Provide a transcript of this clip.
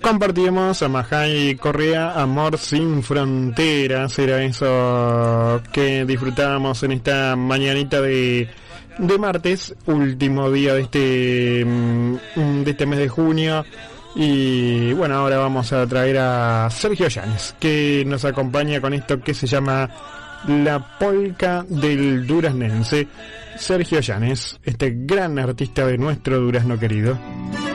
compartíamos a Majay Correa, Amor sin Fronteras. Era eso que disfrutábamos en esta mañanita de martes, último día de este mes de junio. Y bueno, ahora vamos a traer a Sergio Llanes, que nos acompaña con esto que se llama La Polca del Duraznense. Sergio Llanes, este gran artista de nuestro Durazno querido.